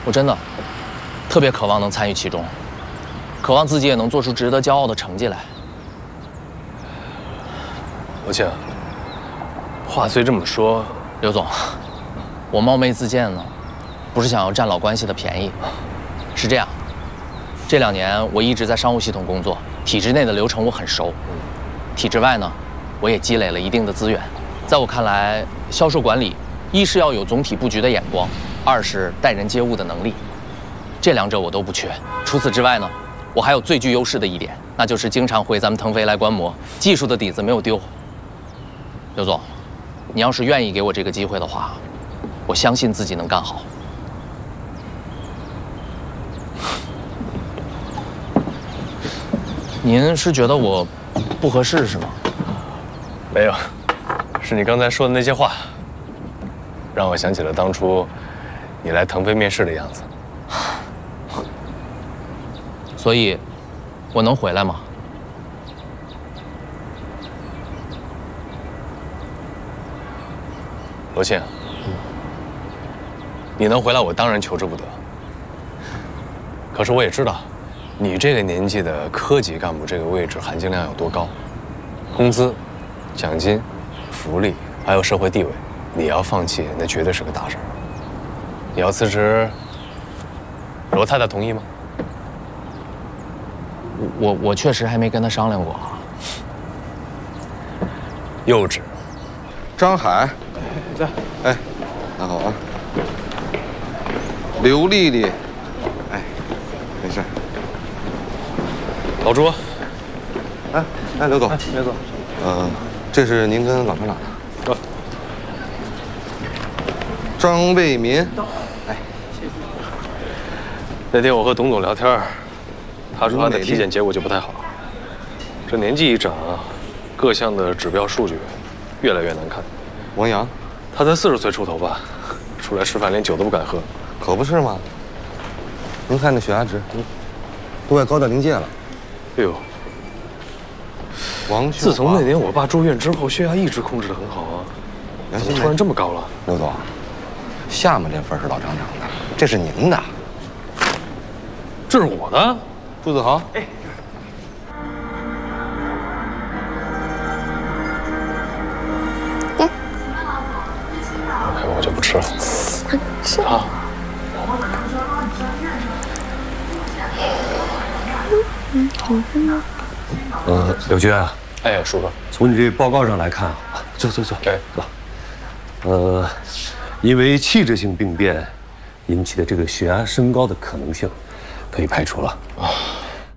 我真的特别渴望能参与其中，渴望自己也能做出值得骄傲的成绩来。 罗庆，话虽这么说， 刘总，我冒昧自荐呢，不是想要占老关系的便宜，是这样，这2年我一直在商务系统工作，体制内的流程我很熟，体制外呢，我也积累了一定的资源。在我看来，销售管理，一是要有总体布局的眼光，二是待人接物的能力，这2者我都不缺。除此之外呢，我还有最具优势的一点，那就是经常回咱们腾飞来观摩，技术的底子没有丢。刘总，你要是愿意给我这个机会的话，我相信自己能干好。您是觉得我不合适是吗？ 没有，是你刚才说的那些话，让我想起了当初你来腾飞面试的样子。 所以，我能回来吗？ 罗庆，你能回来，我当然求之不得。可是我也知道，你这个年纪的科级干部这个位置含金量有多高，工资、奖金、福利，还有社会地位，你要放弃，那绝对是个大事儿。你要辞职，罗太太同意吗？ 我确实还没跟他商量过。 幼稚。 张海， 在。 哎，拿好啊。刘丽丽，哎，没事。 老朱， 哎，刘总， 刘总， 这是您跟老厂长的。张卫民，哎，谢谢。 那天我和董总聊天，他说他的体检结果就不太好，这年纪一长，各项的指标数据越来越难看。 王阳， 他才40岁出头吧，出来吃饭连酒都不敢喝， 可不是吗？您看这血压值，都快高到临界了。 哎呦， 王秀华， 自从那年我爸住院之后，血压一直控制得很好啊，怎么突然这么高了？ 刘总，下面这份是老厂长的，这是您的。 这是我的。 朱子豪，哎。 我就不吃了。 吃好。 柳军啊， 哎，叔叔， 从你这报告上来看啊，坐， 哎， 走。因为器质性病变引起的这个血压升高的可能性，可以排除了。